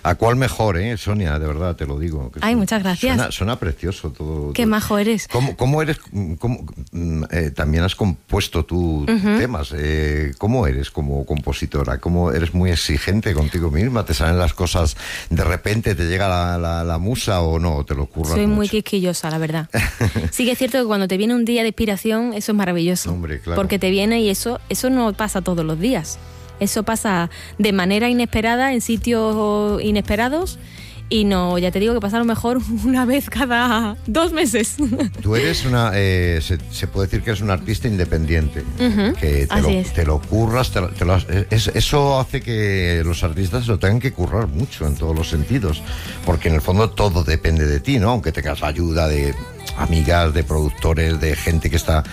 ¿A cuál mejor, Sonia? De verdad, te lo digo. Ay, muchas gracias. Suena precioso todo. Qué majo eres. ¿Cómo eres? También has compuesto tú temas. ¿Cómo eres como compositora? ¿Cómo eres muy exigente contigo misma? ¿Te salen las cosas de repente? ¿Te llega la musa o no? ¿Te lo curras Soy mucho? muy quisquillosa, la verdad. Sí que es cierto que cuando te viene un día de inspiración, eso es maravilloso. Hombre, claro. Porque te viene y eso no pasa todos los días. Eso pasa de manera inesperada, en sitios inesperados, y no, ya te digo que pasa a lo mejor una vez cada 2 meses. Tú eres se puede decir que eres una artista independiente, que te lo curras, eso hace que los artistas se lo tengan que currar mucho en todos los sentidos, porque en el fondo todo depende de ti, ¿no? Aunque tengas la ayuda de amigas, de productores, de gente que está...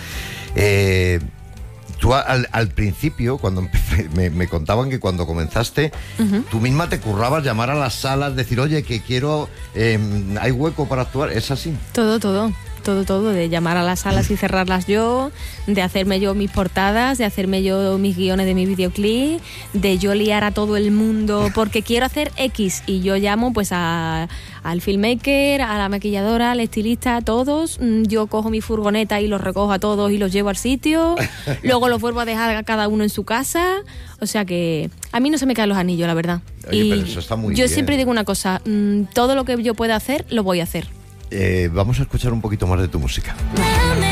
Tú al principio, cuando empecé, me contaban que cuando comenzaste, tú misma te currabas llamar a las salas, decir, oye, que quiero, hay hueco para actuar, ¿es así? Todo, de llamar a las salas y cerrarlas yo, de hacerme yo mis portadas, de hacerme yo mis guiones de mi videoclip, de yo liar a todo el mundo porque quiero hacer X, y yo llamo pues al filmmaker, a la maquilladora, al estilista, a todos. Yo cojo mi furgoneta y los recojo a todos y los llevo al sitio, luego los vuelvo a dejar a cada uno en su casa. O sea que a mí no se me caen los anillos, la verdad. Oye, y pero eso está muy yo bien. siempre digo una cosa, todo lo que yo pueda hacer, lo voy a hacer. Vamos a escuchar un poquito más de tu música.